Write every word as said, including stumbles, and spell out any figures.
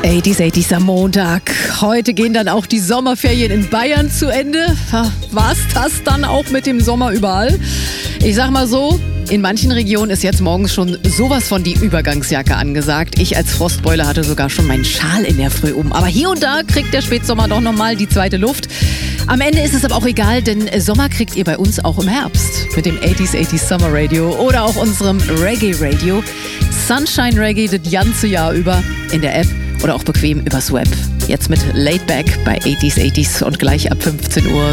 achtziger, achtziger am Montag. Heute gehen dann auch die Sommerferien in Bayern zu Ende. War's das dann auch mit dem Sommer überall? Ich sag mal so, in manchen Regionen ist jetzt morgens schon sowas von die Übergangsjacke angesagt. Ich als Frostbeule hatte sogar schon meinen Schal in der Früh um. Aber hier und da kriegt der Spätsommer doch nochmal die zweite Luft. Am Ende ist es aber auch egal, denn Sommer kriegt ihr bei uns auch im Herbst. Mit dem achtziger, achtziger Summer Radio oder auch unserem Reggae Radio. Sunshine Reggae das ganze Jahr über in der App oder auch bequem übers Web. Jetzt mit Laid Back bei achtziger, achtziger und gleich ab fünfzehn Uhr.